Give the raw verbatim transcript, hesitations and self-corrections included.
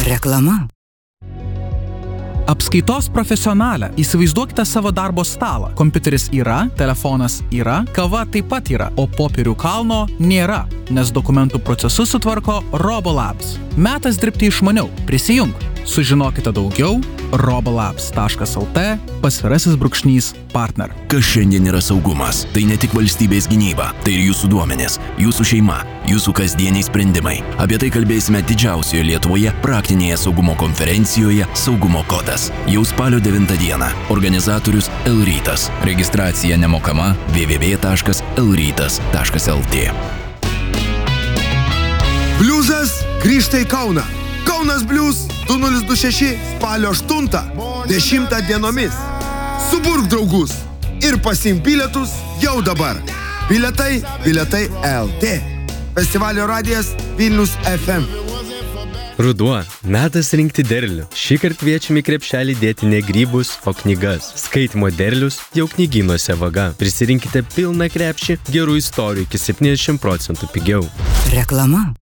Reklama. Apskaitos profesionalė. Įsivaizduokite savo darbo stalą. Kompiuteris yra, telefonas yra, kava taip pat yra, o popierių kalno nėra, nes dokumentų procesus sutvarko Robolabs. Metas dirbti išmaniau. Prisijung. Sužinokite daugiau robolabs taškas lt pasvirasis brūkšnys partner. Kas šiandien yra saugumas? Tai ne tik valstybės gynyba, tai ir jūsų duomenės, jūsų šeima, jūsų kasdieniai sprendimai. Apie tai kalbėsime didžiausioje Lietuvoje praktinėje saugumo konferencijoje Saugumo kodas. Jau spalio devintą dieną. Organizatorius Elrytas. Registracija nemokama w w w taškas elrytas taškas lt. Bliuzas grįžta į Kauną. Kaunas Bliuz du nulis du šeši spalio aštuntą dešimtą dienomis. Suburk draugus ir pasiimk bilietus jau dabar. Bilietai, bilietai L T. Festivalio radijas Vilnius F M. Ruduo. Metas rinkti derlių. Šįkart kviečiame į krepšelį dėti ne grybus, o knygas. Skaitimo derlius jau knygynuose vaga. Prisirinkite pilną krepšį gerų istorijų iki septyniasdešimt procentų pigiau. Reklama.